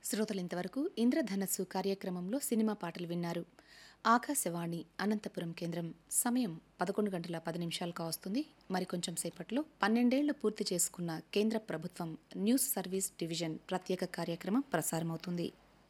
శ్రోతలు ఇంతవరకు ఇంద్రధనస్సు కార్యక్రమంలో సినిమా పాటలు విన్నారు. ఆకాశవాణి అనంతపురం కేంద్రం. సమయం 11:10 కావస్తుంది. మరికొంచెం సేపట్లో 12 ఏళ్లు పూర్తి చేసుకున్న కేంద్ర ప్రభుత్వం న్యూస్ సర్వీస్ డివిజన్ ప్రత్యేక కార్యక్రమం ప్రసారమవుతుంది.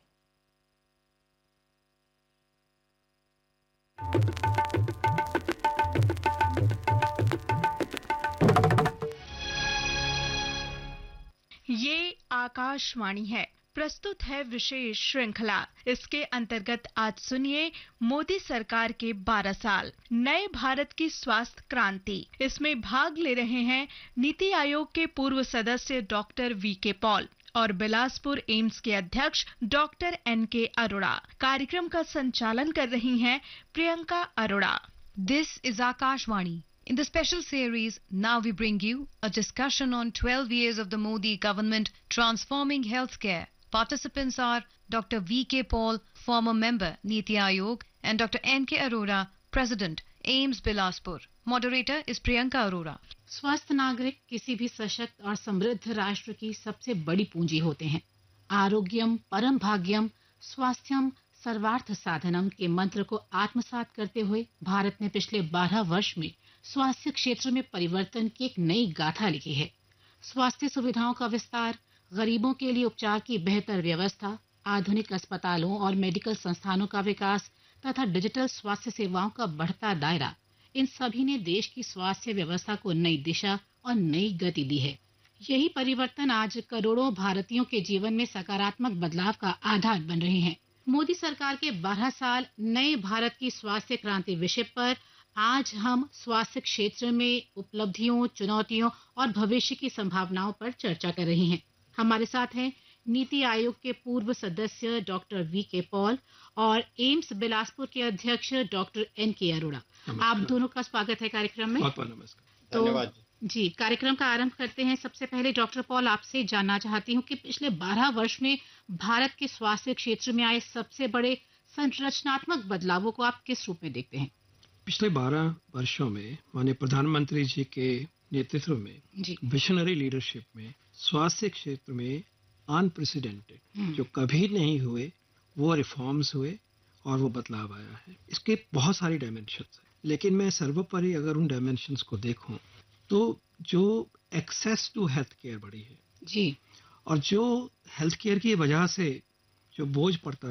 ये आकाशवाणी है। प्रस्तुत है विशेष श्रृंखला। इसके अंतर्गत आज सुनिए मोदी सरकार के 12 साल, नए भारत की स्वास्थ्य क्रांति। इसमें भाग ले रहे हैं नीति आयोग के पूर्व सदस्य डॉक्टर वीके पॉल और बिलासपुर एम्स के अध्यक्ष डॉक्टर एनके अरोड़ा। कार्यक्रम का संचालन कर रही हैं Priyanka Arora. This is Akashvani. In the special series, now we bring you a discussion on 12 years of the Modi government transforming healthcare. Participants are Dr. V.K. Paul, former member, Niti Aayog, and Dr. N.K. Arora, President, AIIMS Bilaspur. Moderator is Priyanka Arora. स्वस्थ नागरिक किसी भी सशक्त और समृद्ध राष्ट्र की सबसे बड़ी पूंजी होते हैं। आरोग्यम परम भाग्यम स्वास्थ्यम सर्वार्थ साधनम के मंत्र को आत्मसात करते हुए भारत ने पिछले 12 वर्ष में स्वास्थ्य क्षेत्र में परिवर्तन की एक नई गाथा लिखी है। स्वास्थ्य सुविधाओं का विस्तार, गरीबों के लिए उपचार की बेहतर व्यवस्था, आधुनिक अस्पतालों और मेडिकल संस्थानों का विकास तथा डिजिटल स्वास्थ्य सेवाओं का बढ़ता दायरा, इन सभी ने देश की स्वास्थ्य व्यवस्था को नई दिशा और नई गति दी है। यही परिवर्तन आज करोड़ों भारतीयों के जीवन में सकारात्मक बदलाव का आधार बन रहे हैं। मोदी सरकार के 12 साल नए भारत की स्वास्थ्य क्रांति विषय पर आज हम स्वास्थ्य क्षेत्र में उपलब्धियों, चुनौतियों और भविष्य की संभावनाओं पर चर्चा कर रहे हैं। हमारे साथ हैं नीति आयोग के पूर्व सदस्य डॉक्टर वी.के. पॉल और एम्स बिलासपुर के अध्यक्ष डॉक्टर एन.के. अरोड़ा। आप दोनों का स्वागत है कार्यक्रम में। बहुत नमस्कार। धन्यवाद जी। कार्यक्रम का आरंभ करते हैं। सबसे पहले डॉक्टर पॉल, आपसे जानना चाहती हूँ कि पिछले 12 वर्ष में भारत के स्वास्थ्य क्षेत्र में आए सबसे बड़े संरचनात्मक बदलावों को आप किस रूप में देखते हैं? पिछले 12 वर्षों में माननीय प्रधानमंत्री जी के नेतृत्व में विजनरी लीडरशिप में स्वास्थ्य क्षेत्र में अनप्रेसिडेंटेड जो कभी नहीं हुए वो रिफॉर्म्स हुए और वो बदलाव आया है। इसके बहुत सारी डायमेंशंस हैं, लेकिन मैं सर्वोपरि अगर उन डायमेंशंस को देखूं तो जो एक्सेस टू हेल्थ केयर बढ़ी है जी, और जो हेल्थ केयर की वजह से जो बोझ पड़ता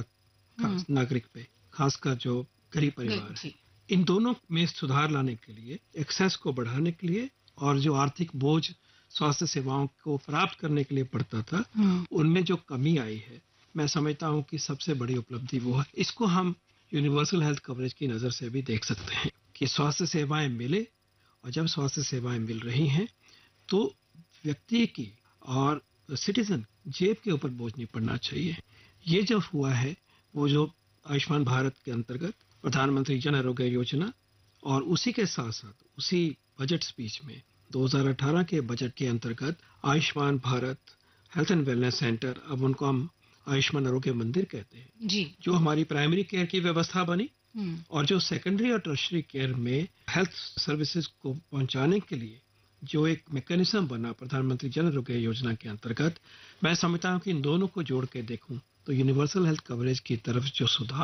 नागरिक पे, खासकर जो गरीब परिवार है, इन दोनों में सुधार लाने के लिए, एक्सेस को बढ़ाने के लिए और जो आर्थिक बोझ स्वास्थ्य सेवाओं को प्राप्त करने के लिए पड़ता था, उनमें जो कमी आई है, मैं समझता हूं कि सबसे बड़ी उपलब्धि वो है। इसको हम यूनिवर्सल हेल्थ कवरेज की नजर से भी देख सकते हैं कि स्वास्थ्य सेवाएं मिले, और जब स्वास्थ्य सेवाएं मिल रही हैं तो व्यक्ति की और सिटीजन जेब के ऊपर बोझ नहीं पड़ना चाहिए। ये जो हुआ है वो जो आयुष्मान भारत के अंतर्गत प्रधानमंत्री जन आरोग्य योजना और उसी के साथ साथ उसी बजट स्पीच में 2018 के बजट के अंतर्गत Ayushman Bharat health and wellness centre, अब उनको हम आयुष्मान आरोग्य मंदिर कहते हैं जी, जो हमारी प्राइमरी केयर की व्यवस्था बनी और जो सेकेंडरी और टर्शरी केयर में हेल्थ सर्विसेज को पहुंचाने के लिए जो एक मैकेनिज्म बना प्रधानमंत्री जन आरोग्य योजना के अंतर्गत, मैं समझता हूं कि इन दोनों को जोड़ के देखूं तो यूनिवर्सल हेल्थ कवरेज की तरफ जो सुधार